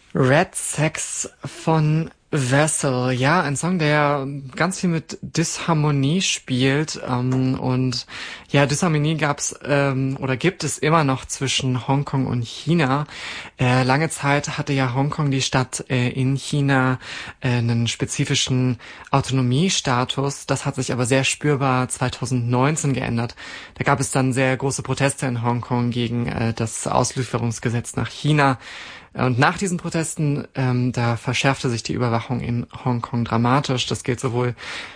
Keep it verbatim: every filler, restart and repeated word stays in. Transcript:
Red Sex von Vessel, ja, ein Song, der ganz viel mit Disharmonie spielt, ähm, und ja, Disharmonie gab's ähm, oder gibt es immer noch zwischen Hongkong und China. Äh, lange Zeit hatte ja Hongkong, die Stadt äh, in China, äh, einen spezifischen Autonomiestatus. Das hat sich aber sehr spürbar zwanzig neunzehn geändert. Da gab es dann sehr große Proteste in Hongkong gegen äh, das Auslieferungsgesetz nach China. Und nach diesen Protesten, ähm, da verschärfte sich die Überwachung in Hongkong dramatisch. Das gilt sowohl